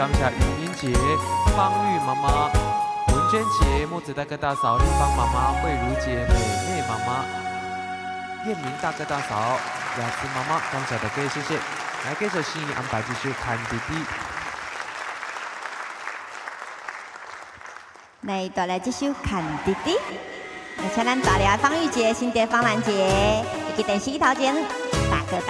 感谢云英姐、方玉妈妈、文娟姐、木子大哥大嫂、丽芳妈妈、慧茹姐、美妹妈妈、燕明大哥大嫂、雅慈妈妈，感谢大家，谢谢。来，继续心仪安排继续看弟弟。 来，带来这首《看弟弟》，而且咱带来方玉姐、新蝶、方兰姐以及电视头前大哥大